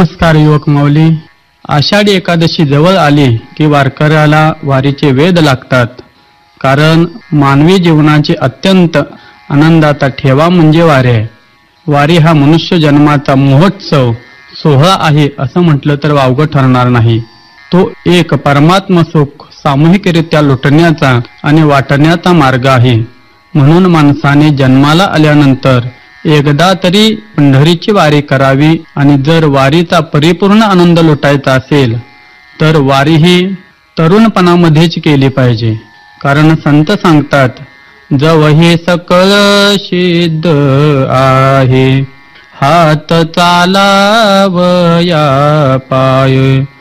नमस्कार युवक माऊली. आषाढी एकादशी जवळ आली की वारकऱ्याला वारीचे वेध लागतात. कारण मानवी जीवनाची अत्यंत आनंदाचा ठेवा म्हणजे वारी आहे. वारी हा मनुष्य जन्माचा महोत्सव सोहळा आहे असं म्हटलं तर वावगं ठरणार नाही. तो एक परमात्म सुख सामूहिकरित्या लुटण्याचा आणि वाटण्याचा मार्ग आहे. म्हणून माणसाने जन्माला आल्यानंतर एकदा तरी पंढरीची वारी करावी आणि जर वारीचा परिपूर्ण आनंद लुटायचा असेल तर वारी ही तरुणपणामध्येच केली पाहिजे. कारण संत सांगतात, जव हे सकळ सिद्ध आहे, हात चालावया पाय,